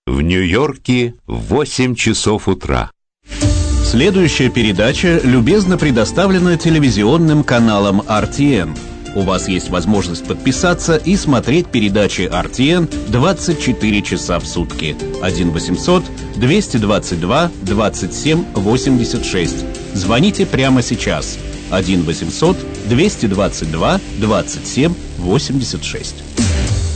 В Нью-Йорке 8 часов утра. Следующая передача любезно предоставлена телевизионным каналом RTN. У вас есть возможность подписаться и смотреть передачи RTN 24 часа в сутки. 1-800-222-27-86. Звоните прямо сейчас. 1-800-222-27-86.